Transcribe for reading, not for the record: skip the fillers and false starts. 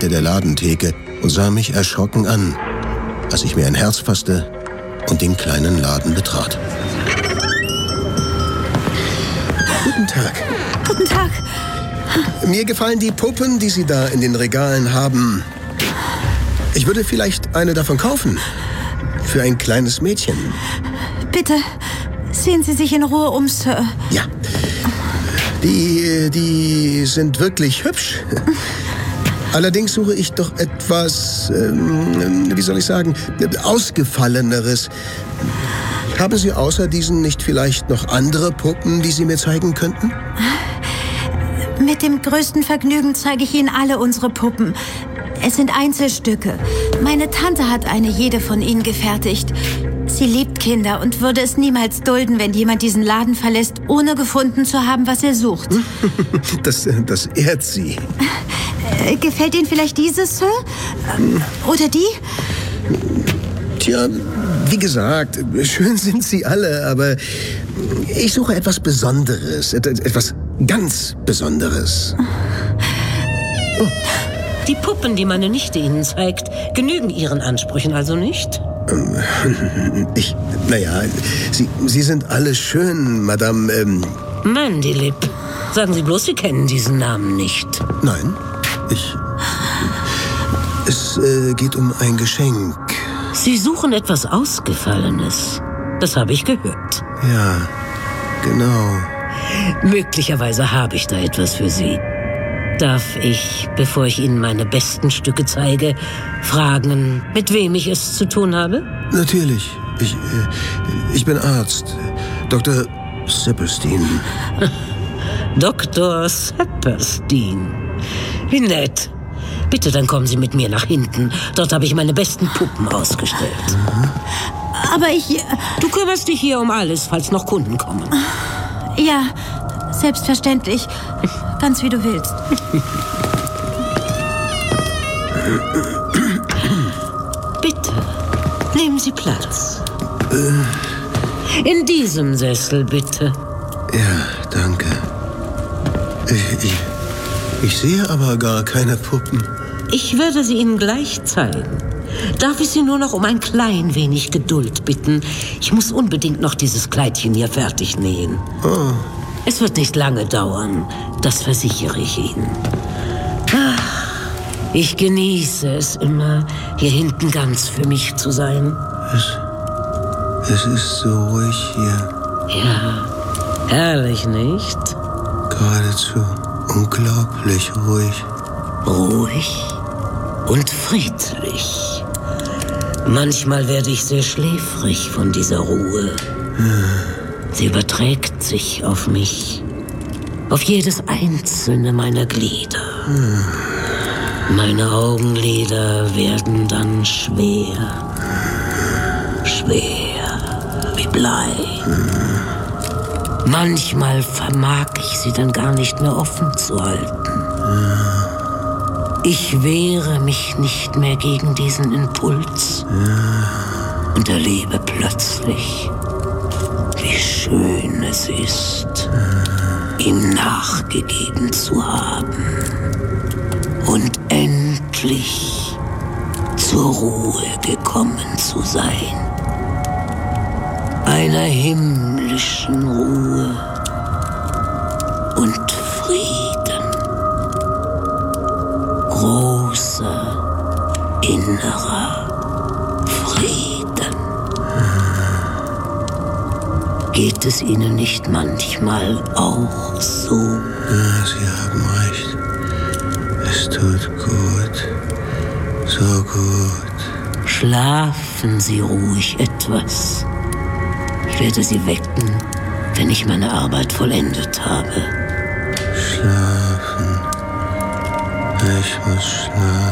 Ecke der Ladentheke und sah mich erschrocken an, als ich mir ein Herz fasste und den kleinen Laden betrat. Guten Tag. Guten Tag. Mir gefallen die Puppen, die Sie da in den Regalen haben. Ich würde vielleicht eine davon kaufen. Für ein kleines Mädchen. Bitte, sehen Sie sich in Ruhe um, Sir. Ja. Die sind wirklich hübsch. Allerdings suche ich doch etwas, wie soll ich sagen, Ausgefalleneres. Haben Sie außer diesen nicht vielleicht noch andere Puppen, die Sie mir zeigen könnten? Mit dem größten Vergnügen zeige ich Ihnen alle unsere Puppen. Es sind Einzelstücke. Meine Tante hat eine jede von ihnen gefertigt. Sie liebt Kinder und würde es niemals dulden, wenn jemand diesen Laden verlässt, ohne gefunden zu haben, was er sucht. Das ehrt Sie. Gefällt Ihnen vielleicht dieses, Sir? Oder die? Tja, wie gesagt, schön sind sie alle, aber ich suche etwas Besonderes, etwas ganz Besonderes. Oh. Die Puppen, die meine Nichte Ihnen zeigt, genügen Ihren Ansprüchen also nicht? Sie sind alle schön, Madame, Mandylip. Sagen Sie bloß, Sie kennen diesen Namen nicht. Nein, es geht um ein Geschenk. Sie suchen etwas Ausgefallenes. Das habe ich gehört. Ja, genau. Möglicherweise habe ich da etwas für Sie. Darf ich, bevor ich Ihnen meine besten Stücke zeige, fragen, mit wem ich es zu tun habe? Natürlich. Ich bin Arzt. Dr. Saperstein. Dr. Saperstein. Wie nett. Bitte, dann kommen Sie mit mir nach hinten. Dort habe ich meine besten Puppen ausgestellt. Aber Du kümmerst dich hier um alles, falls noch Kunden kommen. Ja, selbstverständlich. Ganz wie du willst. Bitte, nehmen Sie Platz. In diesem Sessel, bitte. Ja, danke. Ich sehe aber gar keine Puppen. Ich werde sie Ihnen gleich zeigen. Darf ich Sie nur noch um ein klein wenig Geduld bitten? Ich muss unbedingt noch dieses Kleidchen hier fertig nähen. Oh. Es wird nicht lange dauern, das versichere ich Ihnen. Ich genieße es immer, hier hinten ganz für mich zu sein. Es ist so ruhig hier. Ja, herrlich, nicht? Geradezu unglaublich ruhig. Ruhig und friedlich. Manchmal werde ich sehr schläfrig von dieser Ruhe. Sie überträgt sich auf mich, auf jedes einzelne meiner Glieder. Meine Augenlider werden dann schwer wie Blei. Manchmal vermag ich sie dann gar nicht mehr offen zu halten. Ich wehre mich nicht mehr gegen diesen Impuls und erlebe plötzlich, wie schön es ist, ihm nachgegeben zu haben und endlich zur Ruhe gekommen zu sein. Einer himmlischen Ruhe und Frieden. Großer innerer Frieden. Geht es Ihnen nicht manchmal auch so? Ja, Sie haben recht. Es tut gut. So gut. Schlafen Sie ruhig etwas. Ich werde Sie wecken, wenn ich meine Arbeit vollendet habe. Schlafen. Ich muss schlafen.